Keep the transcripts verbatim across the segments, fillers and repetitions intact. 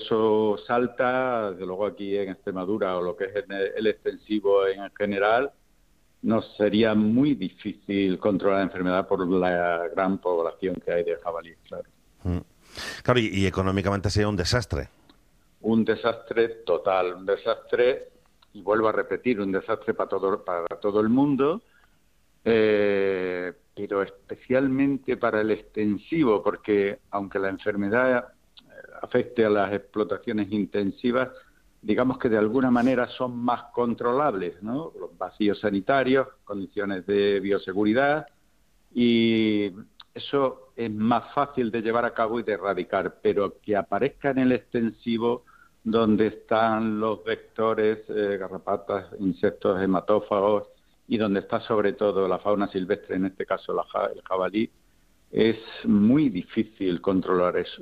eso salta, desde luego aquí en Extremadura o lo que es el, el extensivo en general, nos sería muy difícil controlar la enfermedad por la gran población que hay de jabalíes, claro. Mm. Claro, y, y económicamente sería un desastre. Un desastre total, un desastre, y vuelvo a repetir, un desastre para todo, para todo el mundo, eh, pero especialmente para el extensivo, porque aunque la enfermedad afecte a las explotaciones intensivas, digamos que de alguna manera son más controlables, ¿no? Los vacíos sanitarios, condiciones de bioseguridad, y eso es más fácil de llevar a cabo y de erradicar, pero que aparezca en el extensivo donde están los vectores, eh, garrapatas, insectos hematófagos, y donde está sobre todo la fauna silvestre, en este caso la, el jabalí, es muy difícil controlar eso.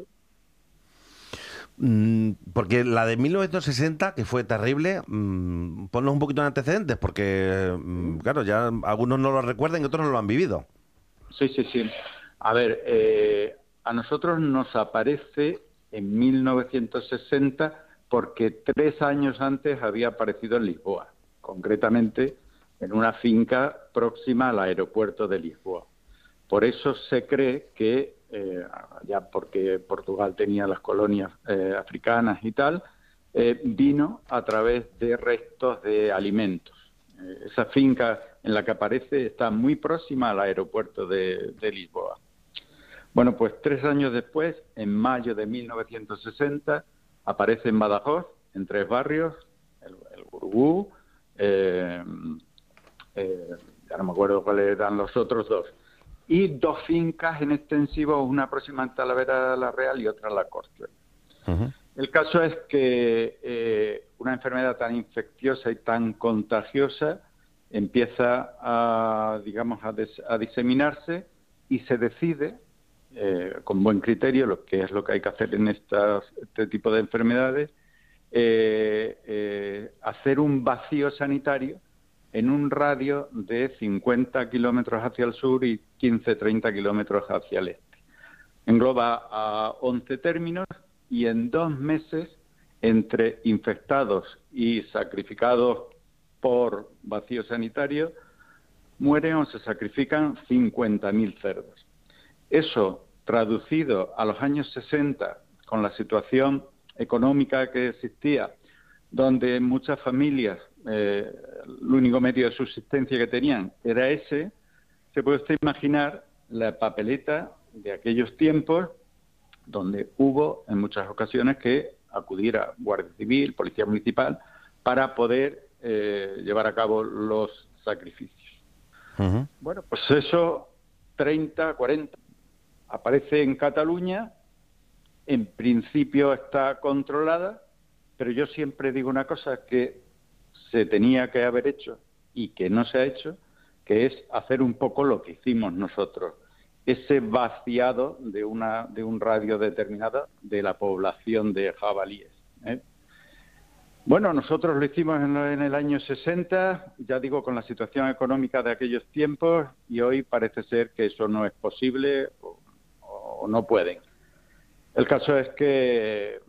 Porque la de mil novecientos sesenta, que fue terrible, mmm, ponnos un poquito en antecedentes, porque, mmm, claro, ya algunos no lo recuerdan y otros no lo han vivido. Sí, sí, sí. A ver, eh, a nosotros nos aparece en mil novecientos sesenta porque tres años antes había aparecido en Lisboa, concretamente en una finca próxima al aeropuerto de Lisboa. Por eso se cree que, eh, ya porque Portugal tenía las colonias eh, africanas y tal, eh, vino a través de restos de alimentos. Eh, esa finca en la que aparece está muy próxima al aeropuerto de, de Lisboa. Bueno, pues tres años después, en mayo de mil novecientos sesenta, aparece en Badajoz, en tres barrios, el, el Gurugú, eh, eh, ya no me acuerdo cuáles eran los otros dos, y dos fincas en extensivo, una próxima en Talavera de la Real y otra en La Corte. Uh-huh. El caso es que eh, una enfermedad tan infecciosa y tan contagiosa empieza a, digamos, a, des, a diseminarse y se decide, eh, con buen criterio, lo que es lo que hay que hacer en estas, este tipo de enfermedades, eh, eh, hacer un vacío sanitario en un radio de cincuenta kilómetros hacia el sur y quince a treinta kilómetros hacia el este. Engloba a once términos y en dos meses, entre infectados y sacrificados por vacío sanitario, mueren o se sacrifican cincuenta mil cerdos. Eso, traducido a los años sesenta, con la situación económica que existía, donde muchas familias, eh, el único medio de subsistencia que tenían era ese, se puede usted imaginar la papeleta de aquellos tiempos donde hubo en muchas ocasiones que acudir a Guardia Civil, Policía Municipal, para poder eh, llevar a cabo los sacrificios. Uh-huh. Bueno, pues eso, treinta, cuarenta, aparece en Cataluña, en principio está controlada, pero yo siempre digo una cosa que se tenía que haber hecho y que no se ha hecho, que es hacer un poco lo que hicimos nosotros, ese vaciado de una de un radio determinado de la población de jabalíes, ¿eh? Bueno, nosotros lo hicimos en, en el año sesenta, ya digo, con la situación económica de aquellos tiempos, y hoy parece ser que eso no es posible o, o no pueden. El caso es que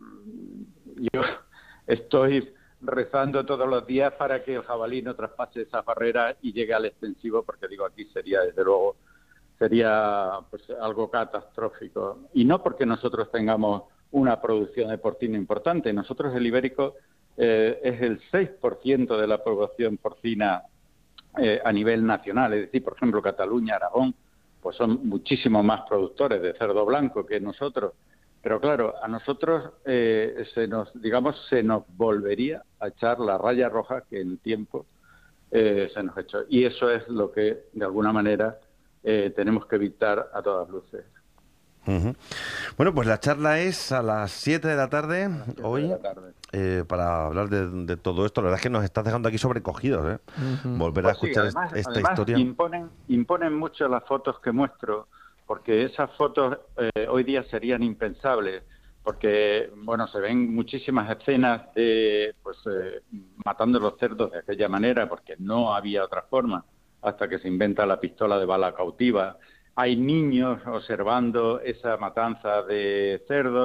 yo estoy rezando todos los días para que el jabalí no traspase esa barrera y llegue al extensivo, porque digo, aquí sería, desde luego, sería pues algo catastrófico. Y no porque nosotros tengamos una producción de porcino importante. Nosotros, el ibérico, eh, es el seis por ciento de la población porcina eh, a nivel nacional. Es decir, por ejemplo, Cataluña, Aragón, pues son muchísimo más productores de cerdo blanco que nosotros. Pero claro, a nosotros eh, se nos, digamos, se nos volvería a echar la raya roja que en tiempo eh, se nos echó. Y eso es lo que, de alguna manera, eh, tenemos que evitar a todas luces. Uh-huh. Bueno, pues la charla es a las siete de la tarde hoy, de la tarde. Eh, para hablar de, de todo esto. La verdad es que nos estás dejando aquí sobrecogidos, ¿eh? Uh-huh. Volver pues a escuchar sí, además, esta además historia. Imponen, imponen mucho las fotos que muestro, porque esas fotos eh, hoy día serían impensables, porque, bueno, se ven muchísimas escenas de, pues, eh, matando los cerdos de aquella manera, porque no había otra forma, hasta que se inventa la pistola de bala cautiva. Hay niños observando esa matanza de cerdos.